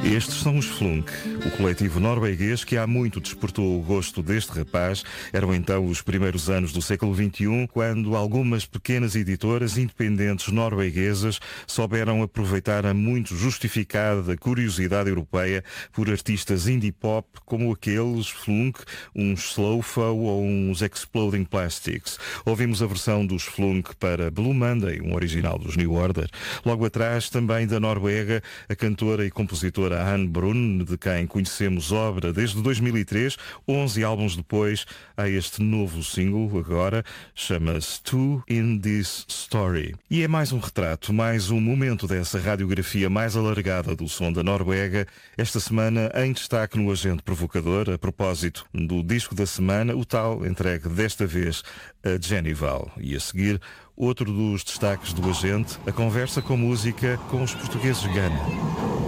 Estes são os Flunk, o coletivo norueguês que há muito despertou o gosto deste rapaz. Eram então os primeiros anos do século XXI, quando algumas pequenas editoras independentes norueguesas souberam aproveitar a muito justificada curiosidade europeia por artistas indie pop como aqueles Flunk, uns Slowfo ou uns Exploding Plastics. Ouvimos a versão dos Flunk para Blue Monday, um original dos New Order. Logo atrás, também da Noruega, a cantora e compositora Anne Brun, de quem conhecemos obra desde 2003, 11 álbuns depois, há este novo single, agora, chama-se Two in This Story. E é mais um retrato, mais um momento dessa radiografia mais alargada do som da Noruega, esta semana em destaque no Agente Provocador, a propósito do disco da semana, o tal entregue desta vez a Genival. E a seguir, outro dos destaques do Agente, a conversa com música com os portugueses Gana.